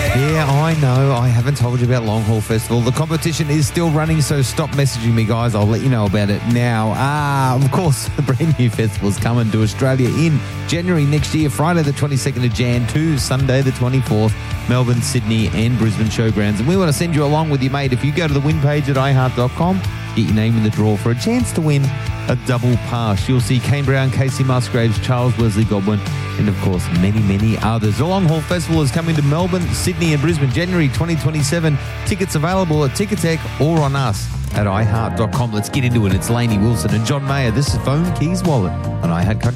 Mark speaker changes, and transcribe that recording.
Speaker 1: Yeah, I know. I haven't told you about Long Haul Festival. The competition is still running, so stop messaging me, guys. I'll let you know about it now. Of course, the brand new festival's coming to Australia in January next year, Friday the 22nd of Jan to Sunday the 24th, Melbourne, Sydney and Brisbane showgrounds. And we want to send you along with you, mate. If you go to the win page at iHeart.com, get your name in the draw for a chance to win a double pass. You'll see Kane Brown, Casey Musgraves, Charles Wesley Godwin, and of course many, many others. The Long Haul Festival is coming to Melbourne, Sydney and Brisbane, January 2027. Tickets available at Ticketek or on us at iHeart.com. Let's get into it. It's Lainey Wilson and John Mayer. This is Phone Keys Wallet on iHeart Country.